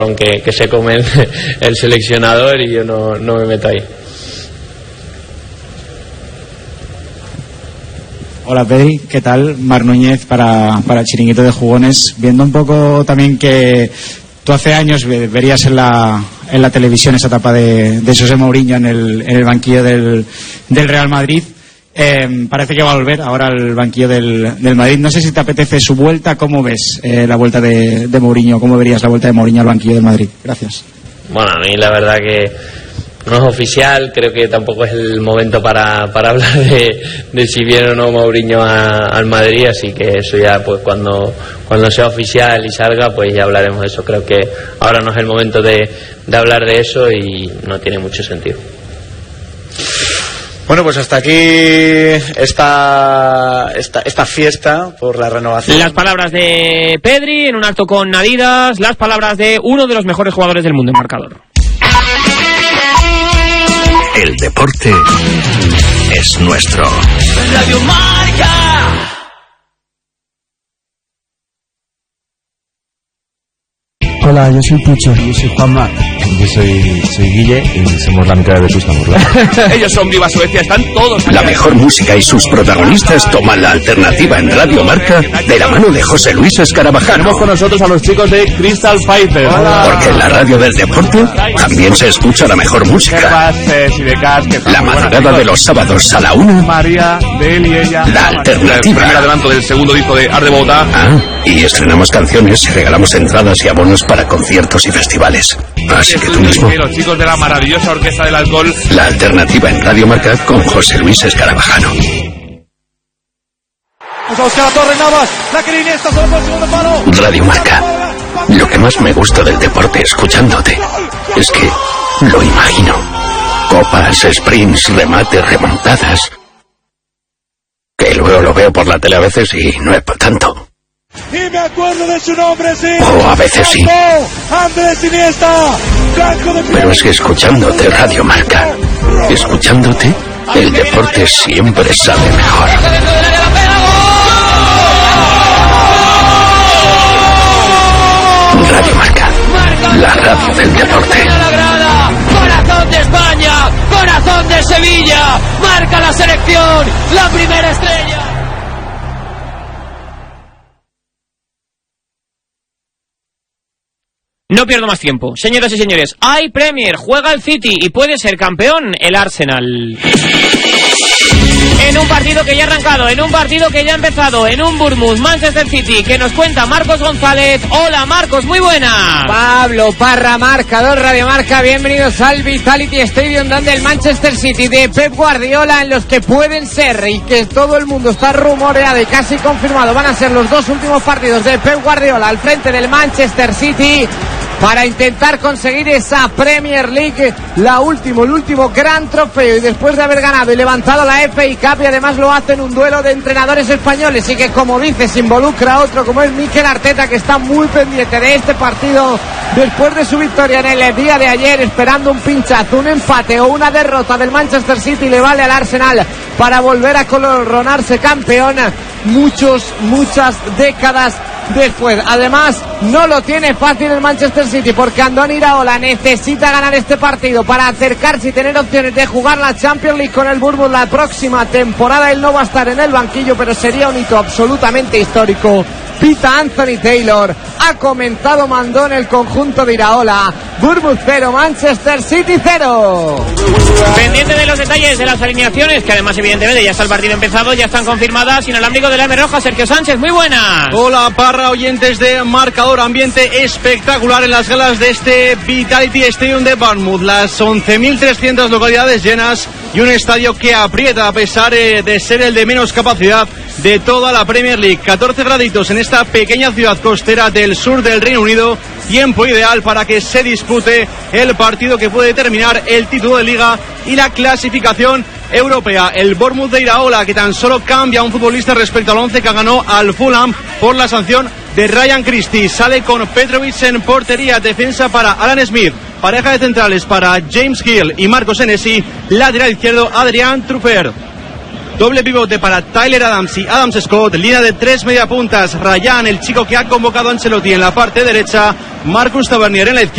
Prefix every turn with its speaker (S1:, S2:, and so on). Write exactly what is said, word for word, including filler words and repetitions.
S1: que, que se come el, el seleccionador y yo no, no me meto ahí.
S2: Hola Pedri, ¿qué tal? Mar Núñez para, para el Chiringuito de Jugones. Viendo un poco también que tú hace años verías en la, en la televisión esa etapa de, de José Mourinho en el, en el banquillo del, del Real Madrid. Eh, parece que va a volver ahora al banquillo del, del Madrid. No sé si te apetece su vuelta. ¿Cómo ves eh, la vuelta de, de Mourinho? ¿Cómo verías la vuelta de Mourinho al banquillo del Madrid? Gracias.
S1: Bueno, a mí la verdad que no es oficial, creo que tampoco es el momento para, para hablar de, de si viene o no Mourinho a, al Madrid, así que eso ya pues cuando, cuando sea oficial y salga pues ya hablaremos de eso. Creo que ahora no es el momento de, de hablar de eso y no tiene mucho sentido.
S3: Bueno, pues hasta aquí esta, esta, esta fiesta por la renovación.
S4: Las palabras de Pedri en un acto con Adidas, las palabras de uno de los mejores jugadores del mundo en marcador.
S5: El deporte es nuestro.
S6: Radio Marca.
S7: Hola, yo soy Pucho.
S8: Yo soy Juanma. Yo soy, soy Guille y somos la mitad de Vetusta Morla.
S9: Ellos son Viva Suecia, están todos allá.
S5: La mejor música y sus protagonistas toman la alternativa en Radio Marca de la mano de José Luis Escarabajano.
S9: Tenemos con nosotros a los chicos de Crystal Fighter.
S5: Hola. Porque en la radio del deporte también se escucha la mejor música. La madrugada de los sábados a la una.
S9: María, de él y ella.
S5: La alternativa.
S9: El primer adelanto del segundo disco de Art de Bogotá.
S5: Ah, y estrenamos canciones y regalamos entradas y abonos para conciertos y festivales. Así que tú mismo.
S9: Los chicos de la maravillosa Orquesta del Alcohol.
S5: La alternativa en Radio Marca con José Luis Escarabajano. Radio Marca. Lo que más me gusta del deporte escuchándote es que lo imagino. Copas, sprints, remates, remontadas. Que luego lo veo por la tele a veces y no es para tanto.
S10: Y me acuerdo de su nombre, sí.
S5: O a veces sí.
S10: Andrés Iniesta.
S5: Pero es que escuchándote Radio Marca, escuchándote, el deporte siempre sabe mejor. Radio Marca, la radio del deporte.
S6: Corazón de España, corazón de Sevilla, marca la selección, la primera estrella.
S4: No pierdo más tiempo. Señoras y señores, hay Premier, juega el City y puede ser campeón el Arsenal. En un partido que ya ha arrancado, en un partido que ya ha empezado, en un Bournemouth Manchester City, que nos cuenta Marcos González. Hola Marcos, muy buena.
S11: Pablo Parra, marcador Radio Marca, bienvenidos al Vitality Stadium, donde el Manchester City de Pep Guardiola, en los que pueden ser, y que todo el mundo está rumoreado y casi confirmado, van a ser los dos últimos partidos de Pep Guardiola al frente del Manchester City, para intentar conseguir esa Premier League, la último, el último gran trofeo, y después de haber ganado y levantado la F A Cup, y además lo hace en un duelo de entrenadores españoles, y que, como dices, involucra a otro como es Mikel Arteta, que está muy pendiente de este partido después de su victoria en el día de ayer, esperando un pinchazo, un empate o una derrota del Manchester City le vale al Arsenal para volver a coronarse campeón muchos, muchas décadas después. Además, no lo tiene fácil el Manchester City, porque Andoni Iraola necesita ganar este partido para acercarse y tener opciones de jugar la Champions League con el Bournemouth la próxima temporada. Él no va a estar en el banquillo, pero sería un hito absolutamente histórico. Pita Anthony Taylor, ha comenzado mandó en el conjunto de Iraola. Bournemouth cero, Manchester City cero.
S4: Pendiente de los detalles de las alineaciones, que además evidentemente ya está el partido empezado, ya están confirmadas. Inalámbrico de la M Roja, Sergio Sánchez, muy buenas.
S12: Hola Parra, oyentes de Marcador. Ambiente espectacular en las galas de este Vitality Stadium de Bournemouth. Las once mil trescientas localidades llenas y un estadio que aprieta a pesar de ser el de menos capacidad de toda la Premier League. catorce graditos en esta pequeña ciudad costera del sur del Reino Unido. Tiempo ideal para que se dispute el partido que puede determinar el título de Liga y la clasificación europea. El Bournemouth de Iraola, que tan solo cambia a un futbolista respecto al once que ganó al Fulham por la sanción de Ryan Christie. Sale con Petrovic en portería, defensa para Alan Smith, pareja de centrales para James Hill y Marcos Senesi, lateral izquierdo Adrián Truffert. Doble pivote para Tyler Adams y Adams Scott. Línea de tres mediapuntas. Ryan, el chico que ha convocado a Ancelotti en la parte derecha. Marcus Tavernier en la izquierda.